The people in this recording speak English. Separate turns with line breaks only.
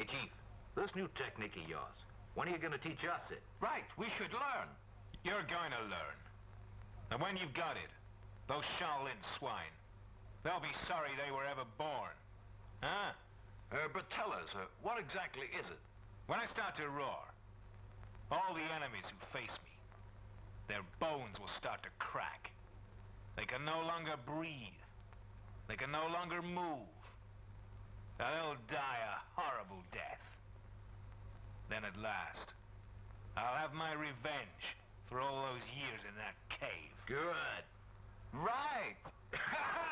Hey, Chief, this new technique of yours, when are you going to teach us it?
Right, we should learn.
You're going to learn. And when you've got it, those Shaolin swine, they'll be sorry they were ever born. Huh?
But tell us, what exactly is it?
When I start to roar, all the enemies who face me, their bones will start to crack. They can no longer breathe. They can no longer move. They'll die a horrible death. Then at last, I'll have my revenge for all those years in that cave.
Good.
Right!